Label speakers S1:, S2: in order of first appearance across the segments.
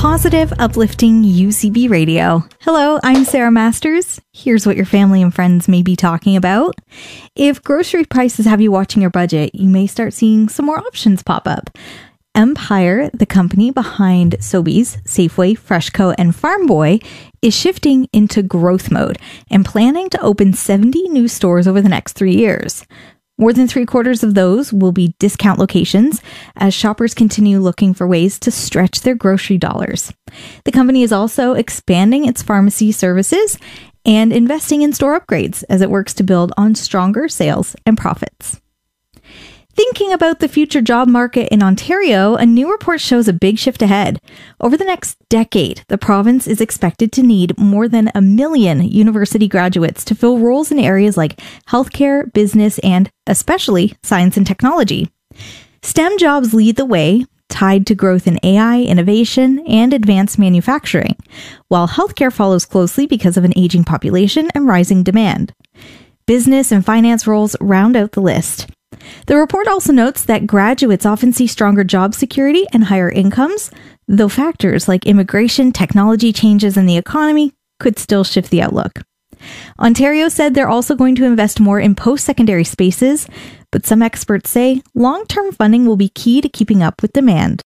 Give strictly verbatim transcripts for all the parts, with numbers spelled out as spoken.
S1: Positive, uplifting U C B Radio. Hello, I'm Sarah Masters. Here's what your family and friends may be talking about. If grocery prices have you watching your budget, you may start seeing some more options pop up. Empire, the company behind Sobeys, Safeway, Freshco, and Farm Boy, is shifting into growth mode and planning to open seventy new stores over the next three years. More than three quarters of those will be discount locations as shoppers continue looking for ways to stretch their grocery dollars. The company is also expanding its pharmacy services and investing in store upgrades as it works to build on stronger sales and profits. Thinking about the future job market in Ontario, a new report shows a big shift ahead. Over the next decade, the province is expected to need more than a million university graduates to fill roles in areas like healthcare, business, and especially science and technology. STEM jobs lead the way, tied to growth in A I, innovation, and advanced manufacturing, while healthcare follows closely because of an aging population and rising demand. Business and finance roles round out the list. The report also notes that graduates often see stronger job security and higher incomes, though factors like immigration, technology changes, and the economy could still shift the outlook. Ontario said they're also going to invest more in post-secondary spaces, but some experts say long-term funding will be key to keeping up with demand.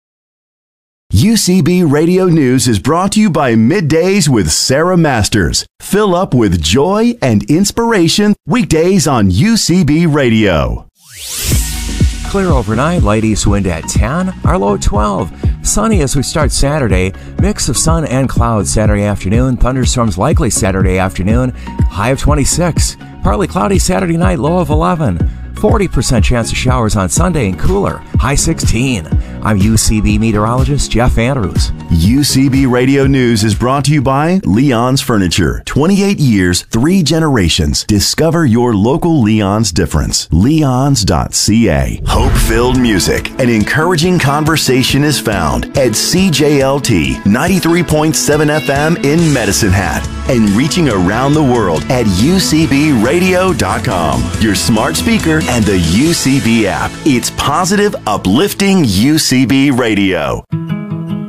S2: U C B Radio News is brought to you by Middays with Sarah Masters. Fill up with joy and inspiration weekdays on U C B Radio.
S3: Clear overnight, light east wind at ten, our low at twelve. Sunny as we start Saturday, mix of sun and clouds Saturday afternoon, thunderstorms likely Saturday afternoon, high of twenty-six. Partly cloudy Saturday night, low of eleven. forty percent chance of showers on Sunday and cooler, high sixteen. I'm U C B meteorologist Jeff Andrews.
S2: U C B Radio News is brought to you by Leon's Furniture. twenty-eight years, three generations. Discover your local Leon's difference. Leons dot C A. Hope-filled music and encouraging conversation is found at C J L T ninety-three point seven F M in Medicine Hat and reaching around the world at U C B radio dot com. Your smart speaker and the U C B app. It's positive, uplifting U C B Radio.